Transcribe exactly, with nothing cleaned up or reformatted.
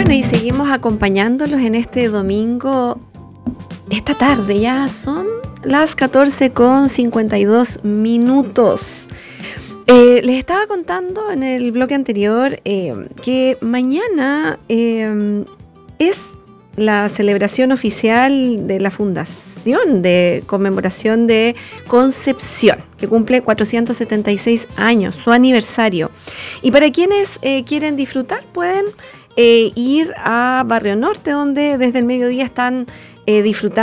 Bueno, y seguimos acompañándolos en este domingo, esta tarde, ya son las catorce con cincuenta y dos minutos. Eh, les estaba contando en el bloque anterior eh, que mañana eh, es la celebración oficial de la Fundación de Conmemoración de Concepción, que cumple cuatrocientos setenta y seis años, su aniversario. Y para quienes eh, quieren disfrutar, pueden eh, ir a Barrio Norte, donde desde el mediodía están eh, disfrutando